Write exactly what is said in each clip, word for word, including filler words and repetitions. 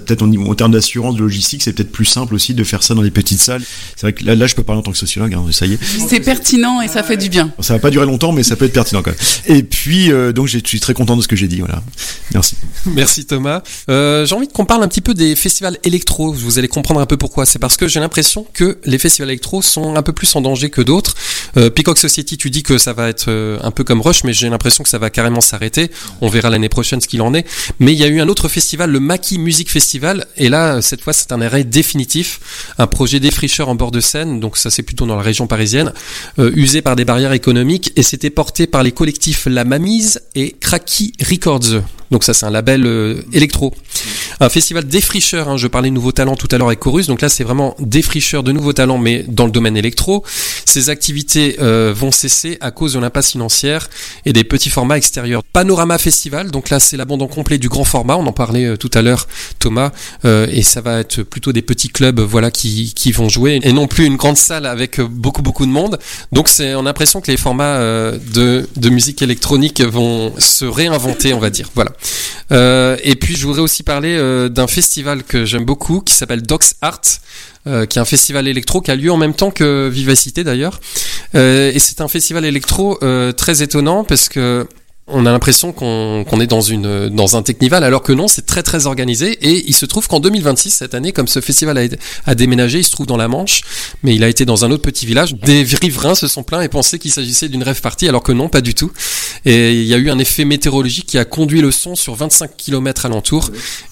peut-être en, en termes d'assurance, de logistique, c'est peut-être plus simple aussi de faire ça dans les petites salles. C'est vrai que là, là je peux parler en tant que sociologue, hein, ça y est. C'est pertinent et ça fait du bien. Ça va pas durer longtemps, mais ça peut être pertinent quand même. Et puis, euh, donc, je suis très content de ce que j'ai dit, voilà. Merci. Merci Thomas. Euh, j'ai envie qu'on parle un petit peu des festivals électro. Vous allez comprendre un peu pourquoi. C'est parce que j'ai l'impression que les festivals électro sont un peu plus en danger que d'autres. Euh, Peacock Society, tu dis que ça va être euh, un peu comme Rush, mais j'ai l'impression que ça va carrément s'arrêter. On verra l'année prochaine ce qu'il en est. Mais il y a eu un autre festival, le Maki Music Festival, et là, cette fois, c'est un arrêt définitif. Un projet défricheur en bord de Seine, donc ça c'est plutôt dans la région parisienne, euh, usé par des barrières économiques, et c'était porté par les collectifs La Mamise et Cracky Records. Donc ça c'est un label euh, électro. Un festival défricheur, hein, je parlais de nouveaux talents tout à l'heure avec Chorus, donc là c'est vraiment défricheur de nouveaux talents mais dans le domaine électro. Ces activités euh, vont cesser à cause de l'impasse financière et des petits formats extérieurs. Panorama Festival, donc là c'est l'abandon complet du grand format, on en parlait euh, tout à l'heure Thomas, euh, et ça va être plutôt des petits clubs voilà qui, qui vont jouer et non plus une grande salle avec beaucoup beaucoup de monde. Donc c'est, on a l'impression que les formats euh, de, de musique électronique vont se réinventer, on va dire. Voilà. Euh, et puis je voudrais aussi parler euh, d'un festival que j'aime beaucoup qui s'appelle Docs Art, euh, qui est un festival électro qui a lieu en même temps que Vivacité d'ailleurs. Euh, et c'est un festival électro euh, très étonnant parce que on a l'impression qu'on, qu'on est dans une dans un Technival, alors que non, c'est très très organisé. Et il se trouve qu'en deux mille vingt-six, cette année, comme ce festival a, a déménagé, il se trouve dans la Manche, mais il a été dans un autre petit village. Des riverains se sont plaints et pensaient qu'il s'agissait d'une rave party, alors que non, pas du tout. Et il y a eu un effet météorologique qui a conduit le son sur vingt-cinq kilomètres alentour,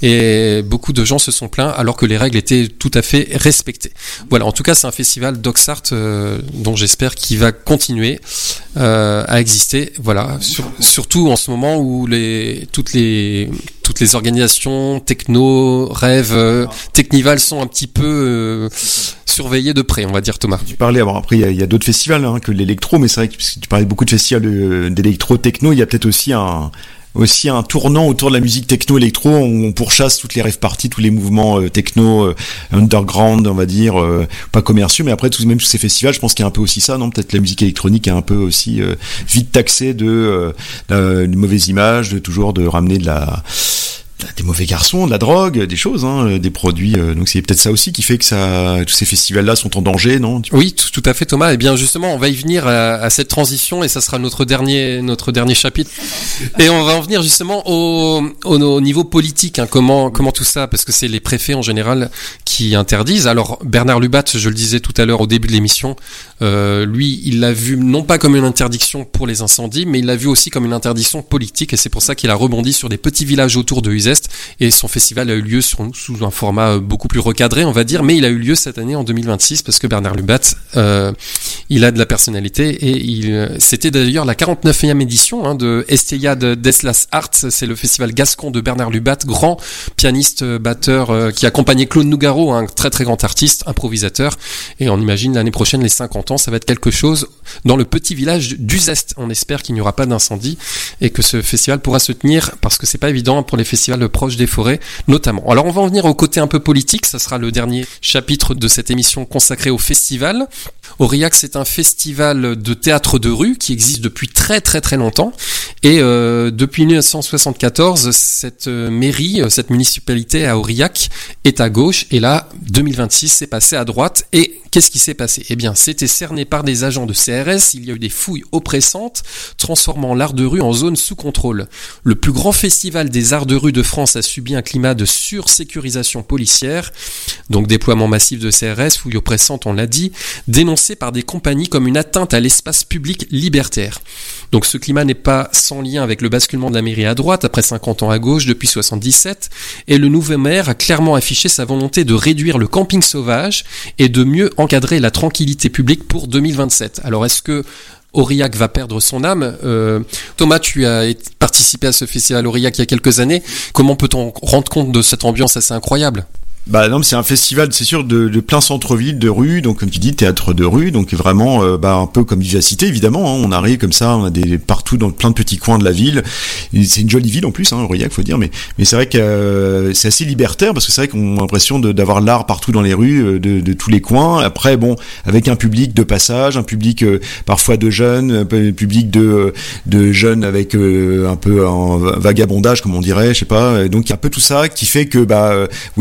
et beaucoup de gens se sont plaints, alors que les règles étaient tout à fait respectées. Voilà, en tout cas, c'est un festival Docs Art euh, dont j'espère qu'il va continuer euh, à exister. Voilà, sur, sur surtout en ce moment où les toutes les toutes les organisations techno, rêve, euh, Technival sont un petit peu euh, surveillées de près, on va dire, Thomas. Tu parlais, alors après il y a, il y a d'autres festivals hein, que l'électro, mais c'est vrai que puisque tu parlais beaucoup de festivals de, d'électro techno, il y a peut-être aussi un aussi un tournant autour de la musique techno-électro où on pourchasse toutes les rave parties, tous les mouvements euh, techno euh, underground, on va dire, euh, pas commerciaux, mais après tous même tous ces festivals, je pense qu'il y a un peu aussi ça, non ? Peut-être la musique électronique est un peu aussi euh, vite taxée de euh, la, de mauvaises images, de toujours de ramener de la des mauvais garçons, de la drogue, des choses, hein, des produits. Euh, donc c'est peut-être ça aussi qui fait que ça, tous ces festivals-là sont en danger, non ? Oui, tout, tout à fait, Thomas. Et bien justement, on va y venir à, à cette transition, et ça sera notre dernier, notre dernier chapitre. Et on va en venir justement au, au, au niveau politique. Hein, comment, comment tout ça, parce que c'est les préfets en général qui interdisent. Alors Bernard Lubat, je le disais tout à l'heure au début de l'émission, euh, lui, il l'a vu non pas comme une interdiction pour les incendies, mais il l'a vu aussi comme une interdiction politique, et c'est pour ça qu'il a rebondi sur des petits villages autour de Uzès. Et son festival a eu lieu sur, sous un format beaucoup plus recadré, on va dire, mais il a eu lieu cette année en deux mille vingt-six parce que Bernard Lubat, euh, il a de la personnalité, et il, c'était d'ailleurs la quarante-neuvième édition hein, de Esteyad Deslas Arts, c'est le festival gascon de Bernard Lubat, grand pianiste, batteur, euh, qui accompagnait Claude Nougaro, un très très grand artiste, improvisateur, et on imagine l'année prochaine, les cinquante ans, ça va être quelque chose dans le petit village d'Uzès. On espère qu'il n'y aura pas d'incendie et que ce festival pourra se tenir, parce que c'est pas évident pour les festivals proche des forêts notamment. Alors on va en venir au côté un peu politique, ça sera le dernier chapitre de cette émission consacrée au festival. Aurillac, c'est un festival de théâtre de rue qui existe depuis très très très longtemps, et euh, depuis dix-neuf cent soixante-quatorze, cette euh, mairie, cette municipalité à Aurillac est à gauche, et là deux mille vingt-six c'est passé à droite. Et qu'est-ce qui s'est passé ? Eh bien, c'était cerné par des agents de C R S, il y a eu des fouilles oppressantes, transformant l'art de rue en zone sous contrôle. Le plus grand festival des arts de rue de France a subi un climat de sursécurisation policière, donc déploiement massif de C R S, fouilles oppressantes, on l'a dit, dénoncé par des compagnies comme une atteinte à l'espace public libertaire. Donc ce climat n'est pas sans lien avec le basculement de la mairie à droite, après cinquante ans à gauche depuis soixante-dix-sept, et le nouveau maire a clairement affiché sa volonté de réduire le camping sauvage et de mieux encadrer la tranquillité publique pour deux mille vingt-sept. Alors est-ce que Aurillac va perdre son âme. Euh, Thomas, tu as participé à ce festival Aurillac il y a quelques années. Comment peut-on rendre compte de cette ambiance assez incroyable ? Bah non, mais c'est un festival, c'est sûr, de, de plein centre-ville, de rue, donc comme tu dis, théâtre de rue, donc vraiment, euh, bah un peu comme Vivacité, évidemment. Hein, on arrive comme ça, on a des partout dans plein de petits coins de la ville. Et c'est une jolie ville en plus, hein, Aurillac, faut dire, mais mais c'est vrai que euh, c'est assez libertaire parce que c'est vrai qu'on a l'impression de, d'avoir l'art partout dans les rues, de, de tous les coins. Après, bon, avec un public de passage, un public euh, parfois de jeunes, un public de de jeunes avec euh, un peu un vagabondage, comme on dirait, je sais pas. Donc il y a un peu tout ça qui fait que bah